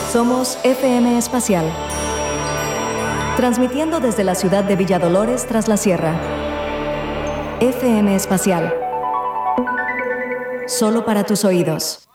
Somos FM Espacial, transmitiendo desde la ciudad de Villa Dolores tras la sierra. FM Espacial, solo para tus oídos.